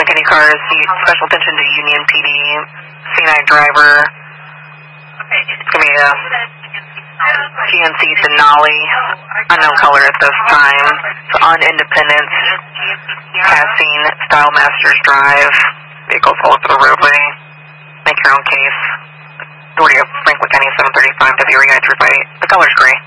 Franklin County cars, special attention to Union PD, C9 driver. It's going to be a GNC Denali, unknown color at this time. So on Independence, passing Style Masters Drive. Vehicles all over the roadway. Make your own case. Authority of Franklin County 735 WREI 358. The color's gray.